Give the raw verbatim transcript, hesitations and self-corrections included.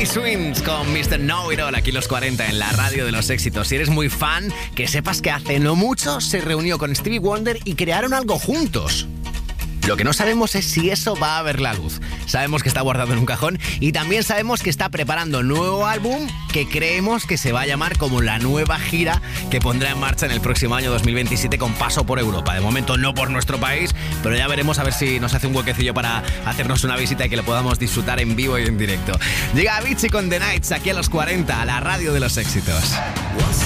Teddy Swims con mister Know It All, aquí los cuarenta en la radio de los éxitos. Si eres muy fan, que sepas que hace no mucho se reunió con Stevie Wonder y crearon algo juntos. Lo que no sabemos es si eso va a ver la luz. Sabemos que está guardado en un cajón y también sabemos que está preparando un nuevo álbum que creemos que se va a llamar como la nueva gira que pondrá en marcha en el próximo año dos mil veintisiete con paso por Europa. De momento no por nuestro país, pero ya veremos a ver si nos hace un huequecillo para hacernos una visita y que lo podamos disfrutar en vivo y en directo. Llega Avicii con The Nights aquí a los cuarenta, a la radio de los éxitos.